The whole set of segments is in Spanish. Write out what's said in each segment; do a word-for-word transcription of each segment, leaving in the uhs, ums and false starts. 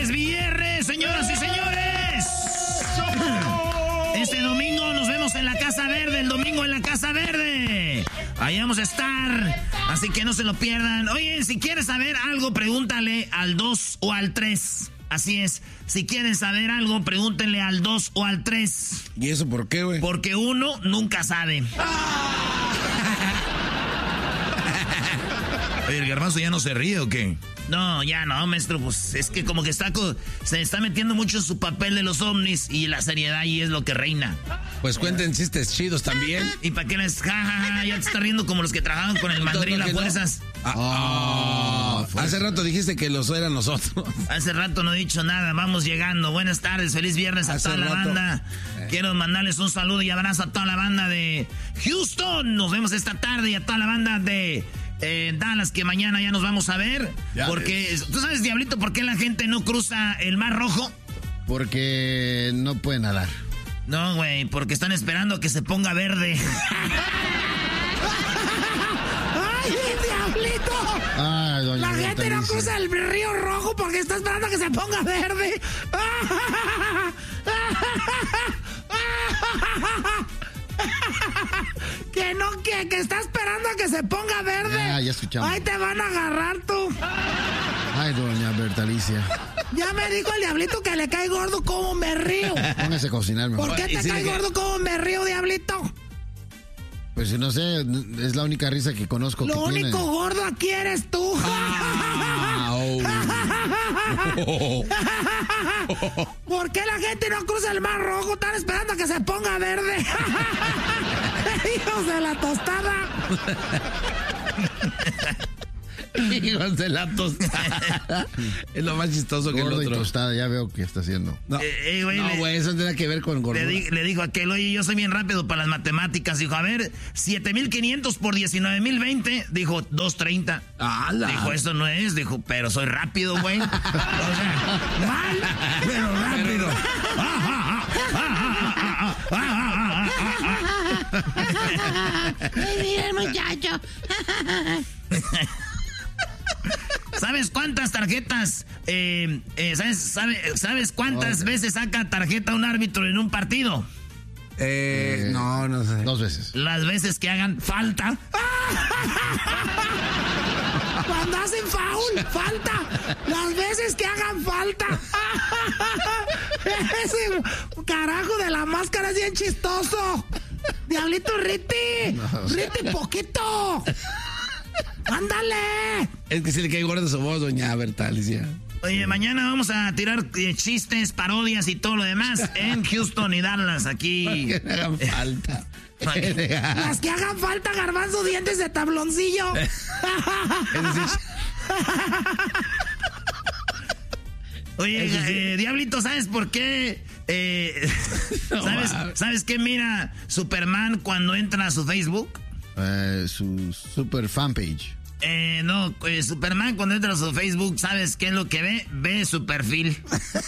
es viernes, señoras y señores. Este domingo nos vemos en la Casa Verde, el domingo en la Casa Verde. Ahí vamos a estar, así que no se lo pierdan. Oye, si quieres saber algo, pregúntale al dos o al tres. Así es, si quieren saber algo, pregúntenle al dos o al tres. ¿Y eso por qué, güey? Porque uno nunca sabe. Oye, ¿el Garbanzo ya no se ríe o qué? No, ya no, maestro, pues es que como que está se está metiendo mucho en su papel de los ovnis y la seriedad ahí es lo que reina. Pues cuenten chistes chidos también. ¿Y para qué les jajaja? Ja, ja, ya te está riendo como los que trabajaban con el mandril a fuerzas. No. Ah, oh, hace rato dijiste que los eran nosotros. Hace rato no he dicho nada, vamos llegando. Buenas tardes, feliz viernes a hace toda la rato. banda. Eh. Quiero mandarles un saludo y abrazo a toda la banda de Houston. Nos vemos esta tarde y a toda la banda de... Eh, Dallas, que mañana ya nos vamos a ver. Ya porque, ves. ¿Tú sabes, Diablito, por qué la gente no cruza el Mar Rojo? Porque no pueden nadar. No, güey, porque están esperando a que se ponga verde. ¡Ay, Diablito! Ay, doña la gente no cruza el Río Rojo porque está esperando a que se ponga verde. Que no, que, que está esperando a que se ponga verde. Ya, ya escuchamos. Ay, te van a agarrar tú. Ay, doña Bertalicia. Ya me dijo el Diablito que le cae gordo como me río. Póngase a cocinar mejor. ¿Por qué te cae gordo como me río, Diablito? Pues no sé, es la única risa que conozco. Lo que único tiene. gordo aquí eres tú. Ah, oh. ¿Por qué la gente no cruza el Mar Rojo? Están esperando a que se ponga verde. Hijos de la tostada. Hijos de la tostada. Es lo más chistoso que gordo el otro. Y tostada, ya veo que está haciendo. No, eh, eh, güey, no, güey, eso no tiene que ver con gordura. Le, di, le dijo a aquel, oye, yo soy bien rápido para las matemáticas. Dijo, a ver, siete mil quinientos por diecinueve mil veinte. Dijo, doscientos treinta. ¡Hala! Dijo, eso no es. Dijo, pero soy rápido, güey. O sea, mal, pero rápido. Muy bien, muchacho. ¿Sabes cuántas tarjetas? Eh, eh, ¿sabes, sabe, ¿Sabes cuántas okay. veces saca tarjeta un árbitro en un partido? Eh, eh, no, no sé. Dos veces. Las veces que hagan falta. Cuando hacen foul, falta. Las veces que hagan falta. Ese carajo de la máscara es bien chistoso. Diablito, Riti. No, Riti, poquito. ¡Ándale! Es que se le cae gordo su voz, doña Bertalicia. Oye, mañana vamos a tirar eh, chistes, parodias y todo lo demás en Houston y Dallas, aquí. Que me hagan falta. Las que hagan falta, Garbanzo, dientes de tabloncillo. Oye, eh, Diablito, ¿sabes por qué? Eh, ¿sabes, ¿Sabes qué mira Superman cuando entra a su Facebook? Eh, su super fanpage. Eh, no, eh, Superman cuando entra a su Facebook, ¿sabes qué es lo que ve? Ve su perfil.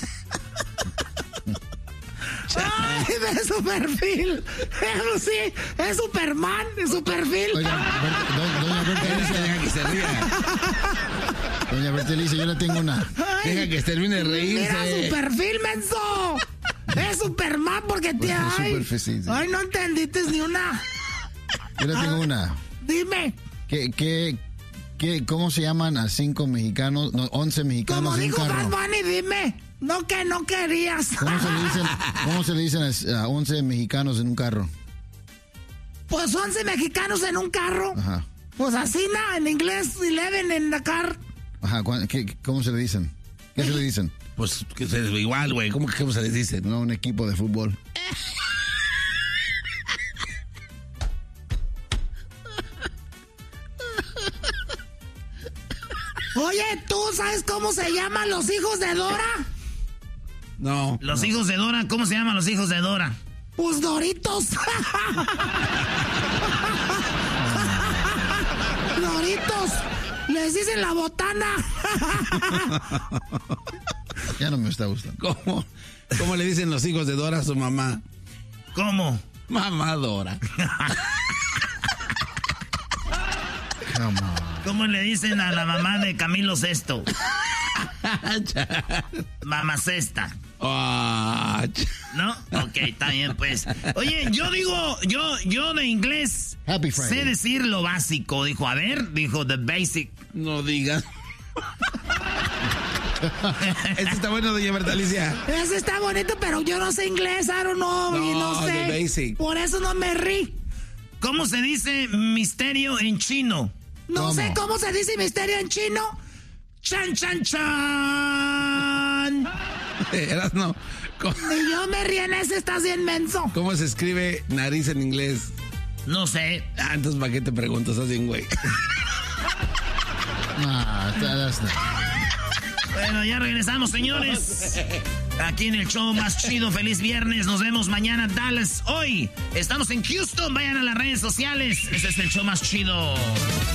¡Ay, ve su perfil! Eso sí, es Superman, es su perfil. Oiga, doña Bertalicia, deja que se ría. Doña Bertalicia, yo le tengo una. Ay, deja que termine de reírse. Mira su perfil, menso. Es Superman porque te hay. Ay, no entendiste ni una. Yo le tengo una. Dime. ¿Qué, qué, qué, ¿Cómo se llaman a cinco mexicanos, no, once mexicanos Como en un carro? dijo Bad Bunny, dime. No que no querías. ¿Cómo se le dicen, cómo se le dicen a, a once mexicanos en un carro? Pues once mexicanos en un carro. Ajá. Pues así, ¿no? En inglés, eleven en la car. Ajá, ¿qué, ¿cómo se le dicen? ¿Qué se le dicen? Pues que se, igual, güey. ¿Cómo, ¿Cómo se les dice? No, un equipo de fútbol. Oye, ¿tú sabes cómo se llaman los hijos de Dora? No. Los no. hijos de Dora, ¿cómo se llaman los hijos de Dora? Pues Doritos. Doritos. Les dicen la botana. Ya no me está gustando. ¿Cómo? ¿Cómo le dicen los hijos de Dora a su mamá? ¿Cómo? Mamá Dora. Come on. ¿Cómo le dicen a la mamá de Camilo Sesto? Mamacesta. Oh, ¿No? Ok, está bien, pues. Oye, yo digo, yo, yo de inglés Happy Friday. sé decir lo básico. Dijo, a ver, dijo the basic. no digas. Este está bueno, doña Berta Alicia. Ese está bonito, pero yo no sé inglés, I don't know, No, y no sé. the basic. Por eso no me rí. ¿Cómo se dice misterio en chino? No ¿Cómo? sé cómo se dice misterio en chino. Chan, chan, chan. Eras no. ¿Cómo, Y yo me río en ese, estás bien menso. cómo se escribe nariz en inglés? No sé. Ah, entonces, ¿para qué te preguntas así, güey? Ah, that's not. Bueno, ya regresamos, señores. Aquí en el show más chido. Feliz viernes. Nos vemos mañana, Dallas. Hoy estamos en Houston. Vayan a las redes sociales. Este es el show más chido.